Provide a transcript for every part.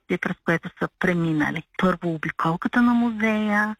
действие, през което са преминали. Първо обиколката на музея,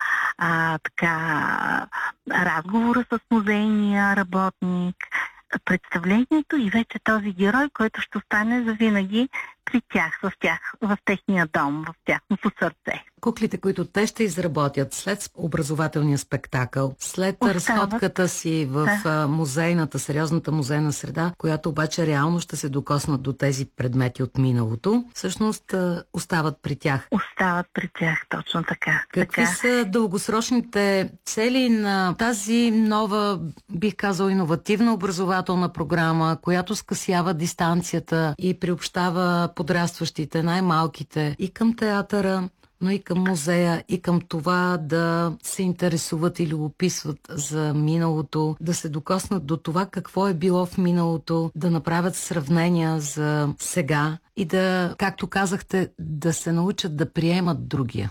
разговора с музейния работник, представлението и вече този герой, който ще остане завинаги при тях, в техния дом, в тяхното сърце. Куклите, които те ще изработят след образователния спектакъл, след разходката си в музейната, сериозната музейна среда, която обаче реално ще се докоснат до тези предмети от миналото, всъщност остават при тях. Остават при тях, точно така. Какви са дългосрочните цели на тази нова, бих казал, иновативна образователна програма, която скъсява дистанцията и приобщава подрастващите, най-малките и към театъра, но и към музея, и към това да се интересуват или описват за миналото, да се докоснат до това какво е било в миналото, да направят сравнения за сега и да, както казахте, да се научат да приемат другия.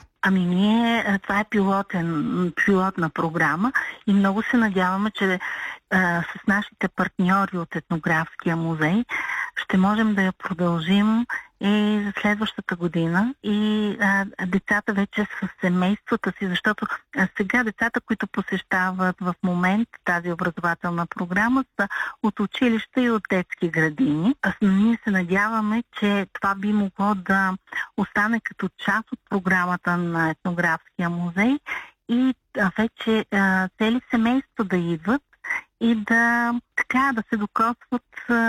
Това е пилотна програма и много се надяваме, че с нашите партньори от Етнографския музей ще можем да я продължим и за следващата година и децата вече с семействата си, защото сега децата, които посещават в момент тази образователна програма, са от училища и от детски градини. Ние се надяваме, че това би могло да остане като част от програмата на Етнографския музей и вече цели семейства да идват и да се докосват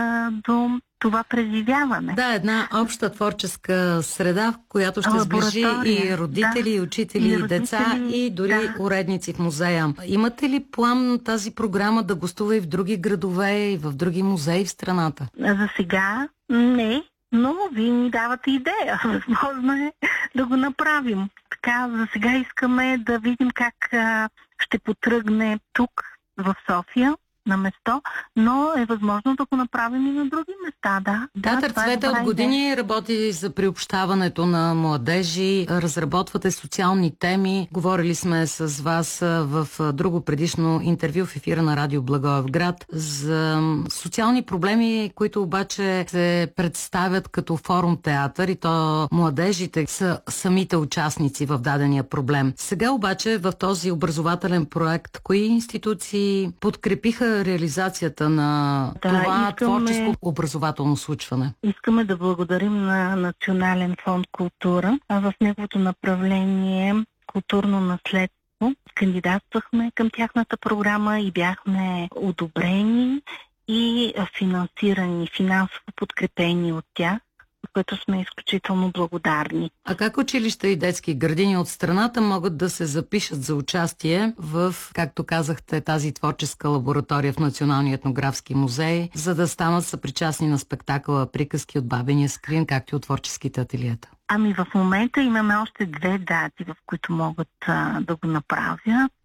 до това преживяване. Да, една обща творческа среда, в която ще сближи и родители, и учители, и деца, и дори уредници в музея. Имате ли план тази програма да гостува и в други градове, и в други музеи в страната? За сега не, но вие ни давате идея. Възможно е да го направим. Така, за сега искаме да видим как ще потръгне тук, в София, на место, но е възможно да го направим и на други места, да. Театър Цвете от години работи за приобщаването на младежи, разработвате социални теми. Говорили сме с вас в друго предишно интервю в ефира на Радио Благоевград за социални проблеми, които обаче се представят като форум театър и то младежите са самите участници в дадения проблем. Сега обаче в този образователен проект, кои институции подкрепиха реализацията на това творческо образователно случване? Искаме да благодарим на Национален фонд култура, а в неговото направление културно наследство. Кандидатствахме към тяхната програма и бяхме одобрени и финансирани, финансово подкрепени от тях, за което сме изключително благодарни. А как училища и детски градини от страната могат да се запишат за участие в, както казахте, тази творческа лаборатория в Националния етнографски музей, за да станат съпричастни на спектакъла Приказки от бабения скрин, както и от творческите ателиета? В момента имаме още 2 дати, в които могат да го направят.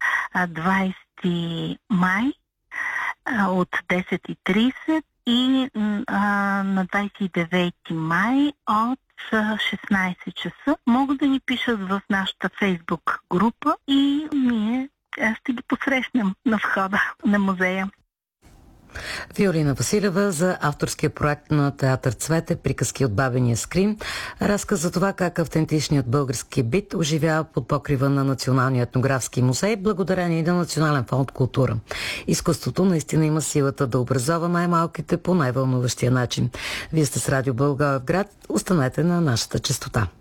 20 май от 10:30 и на 29 май от 16 часа могат да ни пишат в нашата Фейсбук група и ние ще ги посрещнем на входа на музея. Виолина Василева за авторския проект на Театър Цвете Приказки от бабения скрин. Разказ за това как автентичният български бит оживява под покрива на Националния етнографски музей, благодарение и на Национален фонд култура. Изкуството наистина има силата да образова най-малките по най-вълнуващия начин. Вие сте с Радио Благоевград. Останете на нашата честота.